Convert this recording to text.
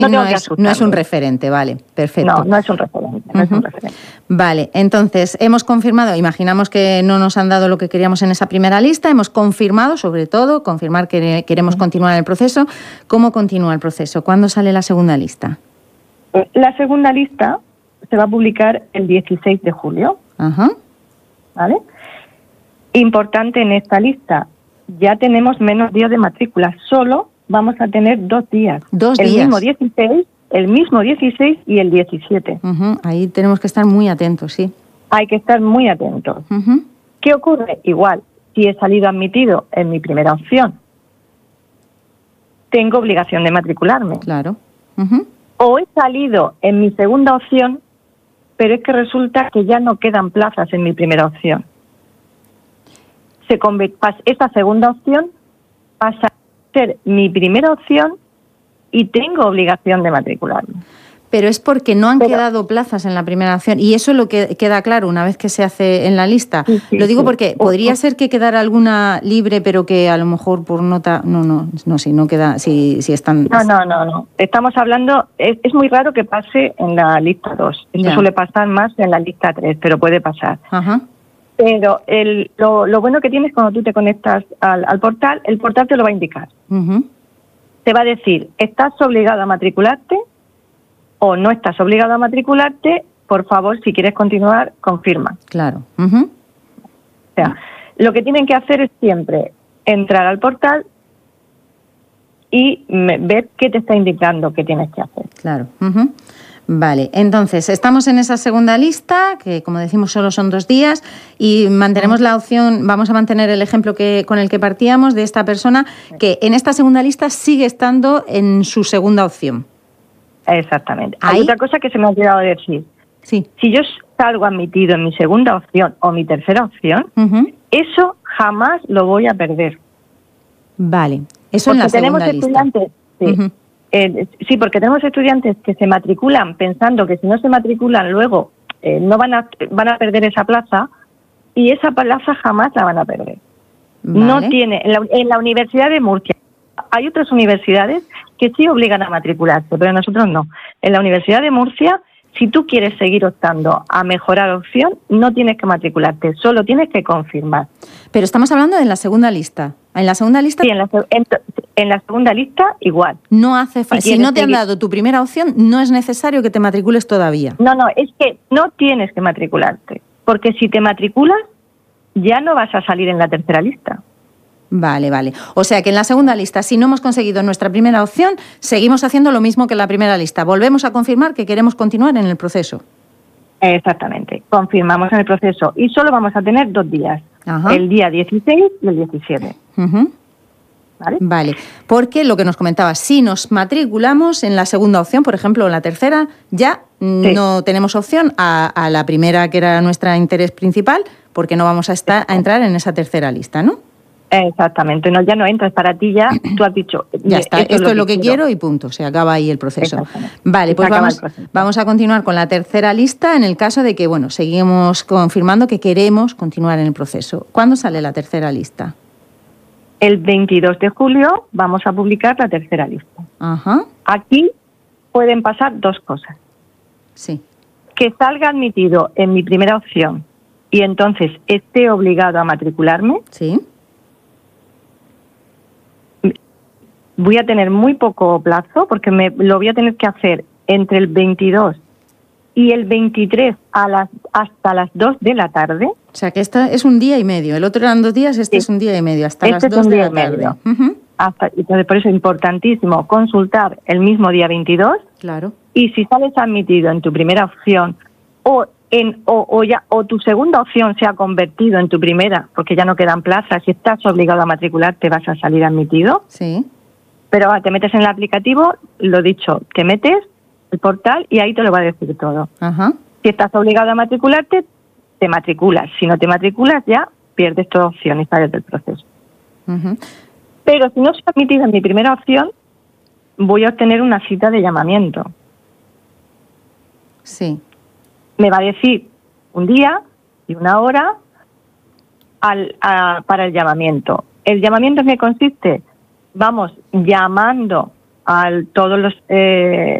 no es un referente, vale, perfecto. No es un referente, no es un referente. Vale, entonces hemos confirmado, imaginamos que no nos han dado lo que queríamos en esa primera lista, hemos confirmado, sobre todo, confirmar que queremos continuar el proceso. ¿Cómo continúa el proceso? ¿Cuándo sale la segunda lista? La segunda lista se va a publicar el 16 de julio. Ajá. ¿Vale? Importante en esta lista, ya tenemos menos días de matrícula, solo vamos a tener 2 días. 2 días. El mismo 16 y el 17. Ahí tenemos que estar muy atentos, sí. Hay que estar muy atentos. ¿Qué ocurre? Igual, si he salido admitido en mi primera opción, tengo obligación de matricularme. Claro. O he salido en mi segunda opción, pero es que resulta que ya no quedan plazas en mi primera opción. Esta segunda opción pasa a ser mi primera opción y tengo obligación de matricularme. Pero es porque no han quedado plazas en la primera opción, y eso es lo que queda claro una vez que se hace en la lista. Lo digo porque podría ser que quedara alguna libre, pero que a lo mejor por nota... si no queda... si están... No. Estamos hablando... Es muy raro que pase en la lista 2. Esto suele pasar más en la lista 3, pero puede pasar. Ajá. Pero lo bueno que tienes cuando tú te conectas al portal, el portal te lo va a indicar. Te va a decir, ¿estás obligado a matricularte o no estás obligado a matricularte? Por favor, si quieres continuar, confirma. Claro. O sea, lo que tienen que hacer es siempre entrar al portal y ver qué te está indicando que tienes que hacer. Claro. Vale, entonces estamos en esa segunda lista, que como decimos solo son 2 días, y mantenemos la opción, vamos a mantener el ejemplo con el que partíamos de esta persona, que en esta segunda lista sigue estando en su segunda opción. Exactamente. Hay otra cosa que se me ha olvidado decir. Sí. Si yo salgo admitido en mi segunda opción o mi tercera opción, eso jamás lo voy a perder. Vale, eso porque en la segunda lista. Sí, porque tenemos estudiantes que se matriculan pensando que si no se matriculan luego no van a perder esa plaza, y esa plaza jamás la van a perder. Vale. No tiene en la Universidad de Murcia. Hay otras universidades que sí obligan a matricularse, pero nosotros no. En la Universidad de Murcia, si tú quieres seguir optando a mejorar opción, no tienes que matricularte, solo tienes que confirmar. Pero estamos hablando de la segunda lista. En la segunda lista... Sí, en la segunda lista igual. No hace falta. Si no te han dado tu primera opción, no es necesario que te matricules todavía. No, es que no tienes que matricularte, porque si te matriculas, ya no vas a salir en la tercera lista. Vale. O sea que en la segunda lista, si no hemos conseguido nuestra primera opción, seguimos haciendo lo mismo que en la primera lista. Volvemos a confirmar que queremos continuar en el proceso. Exactamente. Confirmamos en el proceso y solo vamos a tener 2 días. El día 16 y el 17. Vale. Porque lo que nos comentaba, si nos matriculamos en la segunda opción, por ejemplo, en la tercera, ya no tenemos opción a la primera, que era nuestro interés principal, porque no vamos a entrar en esa tercera lista, ¿no? Exactamente, ya no entras, para ti ya, tú has dicho... Ya está, esto es lo que quiero y punto, se acaba ahí el proceso. Vale, pues vamos a continuar con la tercera lista en el caso de que, seguimos confirmando que queremos continuar en el proceso. ¿Cuándo sale la tercera lista? El 22 de julio vamos a publicar la tercera lista. Aquí pueden pasar 2 cosas. Sí. Que salga admitido en mi primera opción y entonces esté obligado a matricularme. Sí. Voy a tener muy poco plazo porque lo voy a tener que hacer entre el 22 y el 23 hasta las 2 de la tarde. O sea que esta es un día y medio. El otro eran 2 días, es un día y medio, hasta las 2 de la tarde. Entonces, por eso es importantísimo consultar el mismo día 22. Claro. Y si sales admitido en tu primera opción o tu segunda opción se ha convertido en tu primera, porque ya no quedan plazas, si estás obligado a matricularte vas a salir admitido. Sí. Pero te metes en el aplicativo, lo dicho, te metes el portal y ahí te lo va a decir todo. Si estás obligado a matricularte, te matriculas. Si no te matriculas, ya pierdes toda opción y sales del proceso. Pero si no se ha admitido en mi primera opción, voy a obtener una cita de llamamiento. Sí. Me va a decir un día y una hora para el llamamiento. ¿El llamamiento en qué consiste? Vamos llamando todos los